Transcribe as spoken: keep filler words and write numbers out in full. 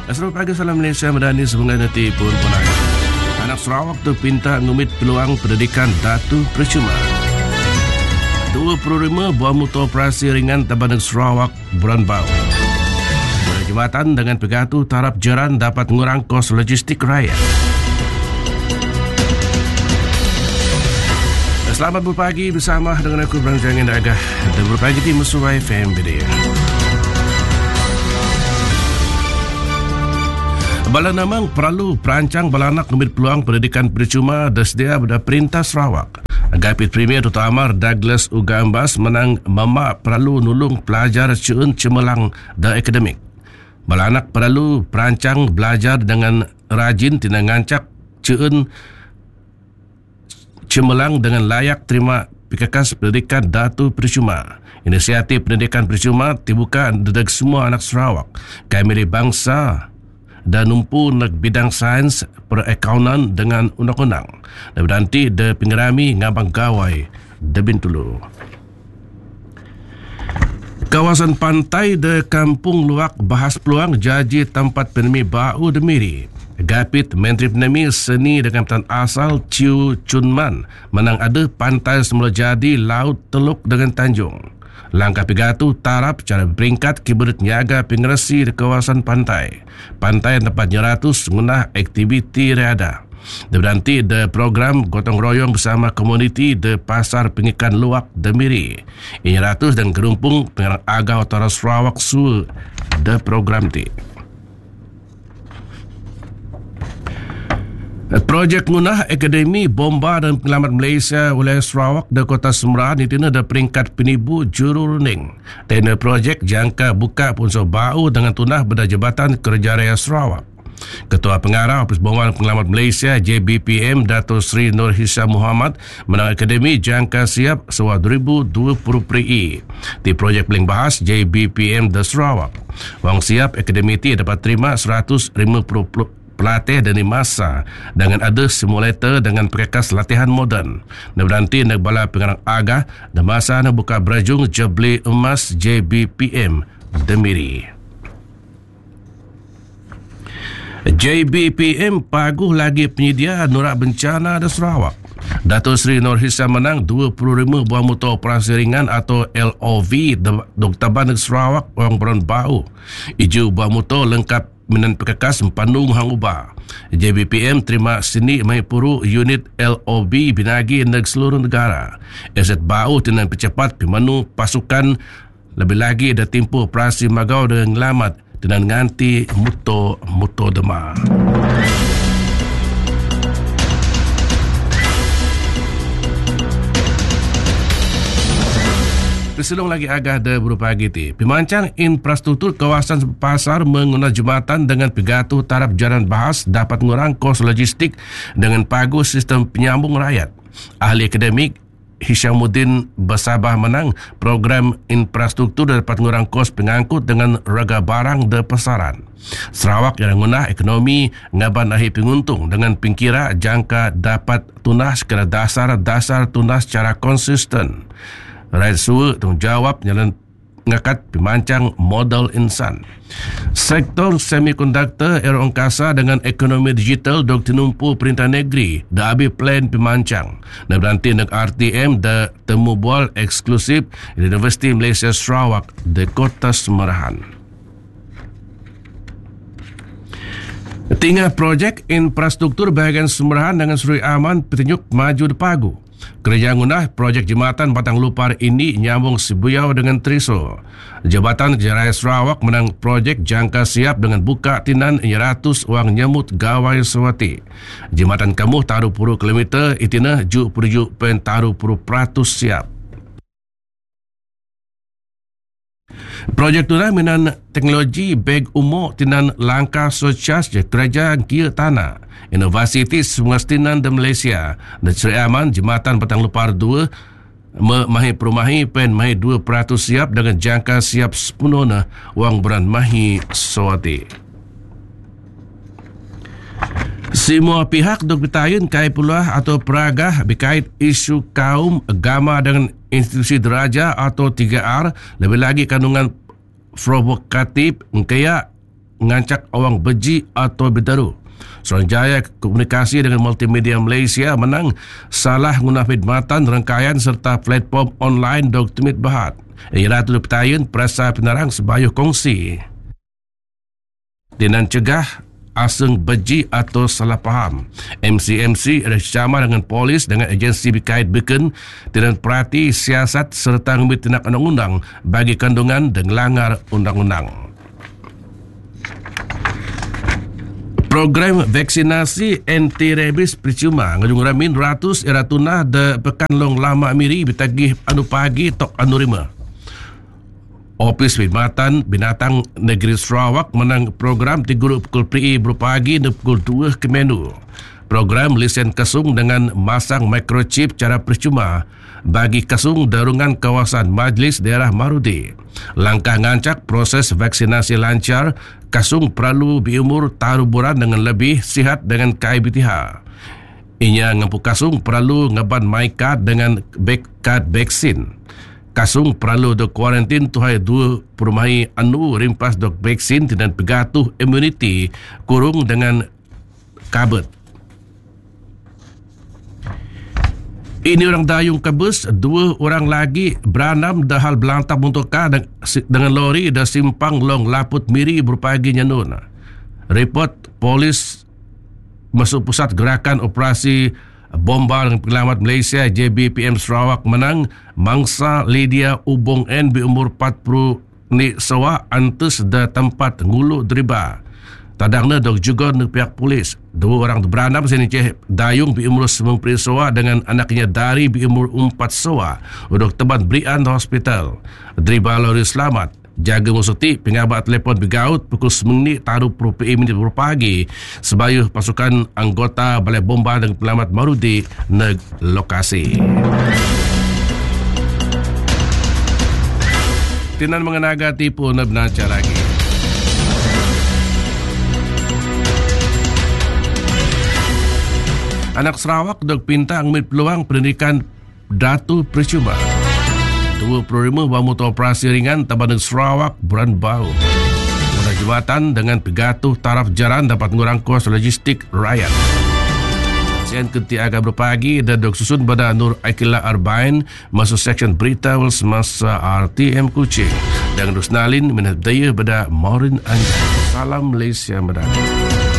Selamat pagi, salam Malaysia, Madani sebengai nanti pun penang. Anak Sarawak tu pinta ngumit peluang pendidikan Datu Percuma. dua puluh lima buah motor operasi ringan Tabanan Sarawak bulan bau. Jembatan dengan pegatu taraf jalan dapat mengurang kos logistik raya. Selamat berpagi bersama dengan aku Bang Jangin Agah dan berpagi di Musurai F M B D. Bala Namang perlu perancang balanak ngambil peluang pendidikan percuma bersedia pada Perintah Sarawak. Gapit Premier Tutu Amar Douglas Ugambas menang mama perlu nulung pelajar ceun cemerlang dan akademik. Balanak perlu perancang belajar dengan rajin tina ngancak ceun cemerlang dengan layak terima pikakas pendidikan Datu Percuma. Inisiatif pendidikan percuma dibuka dedek semua anak Sarawak. Kami bangsa dan numpu nak bidang sains perakaunan dengan undang-undang. Dan nanti de pengerami ngabang gawai de Bintulu. Kawasan pantai de Kampung Luak bahas peluang jaji tempat pandemi bau de Miri. Gapit Menteri Pendemi Seni dan Kapten Asal Chiu Chunman menang ada pantai semula jadi laut Teluk dengan Tanjung. Langkah pegatu tarap cara peringkat kiberit niaga pengerasi di kawasan pantai. Pantai tempat ratus mengunah aktiviti reada. Dan nanti de program gotong royong bersama komuniti de pasar pengikan luak de Miri. Ini ratus dan gerumpung pengarang aga utara Sarawak su de program ti. Projek ngunah Akademi Bomba dan Penyelamat Malaysia oleh Sarawak dan Kota Semerahan itu ada peringkat penibu juru running. Dan projek jangka buka unsur bau dengan tunah pada Jabatan Kerja Raya Sarawak. Ketua Pengarah Ofis Bomba dan Penyelamat Malaysia J B P M Dato' Sri Nur Hisham Muhammad menang Akademi jangka siap sewa dua ribu dua puluh pri. Di projek paling bahas J B P M The Sarawak. Wang siap Akademi itu dapat terima seratus lima puluh pelatih dari masa dengan ada simulator dengan perkakas latihan moden. Dan nanti nak bala pengarang agah dan masa nak buka berajung Jebli Emas J B P M Demiri. J B P M paguh lagi penyedia nurak bencana di Sarawak. Dato' Sri Nur Hisham menang dua puluh lima buah motor operasi ringan atau L O V Doktor Bandar Sarawak orang beron bau. Iju buah motor lengkap minan perkakas Pandung Hang Ubah. J B P M terima seni Mahipuru unit L O B binagi neg seluruh negara. Aset bau dengan percepat pimanu pasukan lebih lagi ada tempoh operasi magau dengan ngelamat dengan nganti muto muto dema. Terselong lagi agak ada berupa giti. Pemancang infrastruktur kawasan pasar mengguna jembatan dengan pegatu taraf jalan bahas dapat mengurang kos logistik dengan pagu sistem penyambung rakyat. Ahli akademik Hishamuddin Basabah menang program infrastruktur dapat mengurang kos pengangkut dengan raga barang de pasaran. Sarawak yang mengunah ekonomi ngaban ahi penguntung dengan pingkira jangka dapat tunah secara dasar-dasar tunah secara konsisten. Rakyat suwa tanggungjawab jalan ngakat pemancang modal insan. Sektor semikonduktor, aero angkasa dengan ekonomi digital dok tinumpu Perintah Negeri dah habis plan pemancang. Dan berhenti nak R T M dah temu bual eksklusif Universiti Malaysia Sarawak di Kota Semerahan. Tinggal projek infrastruktur bahagian Semerahan dengan Seri Aman petunjuk maju di pagu. Kerja ngunah projek jembatan Batang Lupar ini nyambung Sibuyau dengan Triso. Jabatan Kerja Raya Sarawak menang projek jangka siap dengan buka tinan ratus wang nyamut gawai sewati. Jembatan Kamuh taruh puluh kilometer itina juk perjuk pen taruh puluh peratus siap. Projek tunai minan teknologi beg umum tinan langkah sosial kerajaan kia tanah. Inovasi ti semestinan di Malaysia dan Seri Aman Jembatan Batang Lupar dua mahi perumahi pen mahi dua peratus siap dengan jangka siap sepenuhnya wang beran mahi sawati. Semua pihak dok bertayun kai pula atau peragah berkait isu kaum, agama dengan institusi deraja atau tiga R, lebih lagi kandungan provokatif kaya ngancak awang beji atau bitaru. Suruhanjaya Komunikasi dengan Multimedia Malaysia menang salah guna khidmatan rangkaian serta platform online Doktor Bahat. Ia tu pertanyaan perasa penerang sebayuh kongsi. Dengan cegah aseng beji atau salah faham. M C M C ada bersama dengan polis dengan agensi berkait beken dengan perhati siasat serta mengambil tindak undang-undang bagi kandungan dan langgar undang-undang. Program vaksinasi anti-rabies percuma ngajung ramin ratus eratunah de pekan long lama miri bitagih anu pagi tok anu rima. Opis Khidmatan Binatang Negeri Sarawak menang program di grup pukul P I berpagi dan pukul dua ke menu. Program lisen kasung dengan masang microchip cara percuma bagi kasung darungan kawasan Majlis Daerah Marudi. Langkah ngancak proses vaksinasi lancar, kasung perlu berumur taruburan dengan lebih sihat dengan K I B T H. Inya ngampu kasung perlu ngaban my card dengan back card vaksin. Kasung perlu do kuarantin tuhai dua perumai anu rimpas dok vaksin dan pegatuh immunity kurung dengan kabut. Ini orang dayung kebus, dua orang lagi beranam dahal belantang muntukah dengan lori dah simpang long laput miri berpagi nyanun. Report polis masuk pusat gerakan operasi bomba dengan penyelamat Malaysia J B P M Sarawak menang mangsa Lydia Ubong N berumur empat puluh ni sewa antus da tempat ngulu deriba. Tadangna dok juga dengan pihak polis. Dua orang beranam sini ceh dayung berumur sembilan puluh sewa dengan anaknya dari berumur empat sewa. Udok teban berian hospital. Deriba lori selamat. Jaga musuti pengabat telefon begaut pukul sembilan taruh P M minit berpagi sebayuh pasukan anggota Balai Bomba dan Penyelamat Marudi neg lokasi. Tinan mengenaga tipu na benaca lagi. Anak Sarawak dok pinta ambil peluang pendidikan datu percuma. dua puluh lima buah motor operasi ringan Tabanan Sarawak bulan baru. Guna jabatan dengan pegatuh taraf jalan dapat mengurang kos logistik rakyat. Sian kenti agak berpagi dan dok susun pada Nur Aikila Arbain masuk seksyen berita semasa R T M Kuching. Dan Rusnalin menat daya pada Maureen Anjay. Salam Malaysia Madani.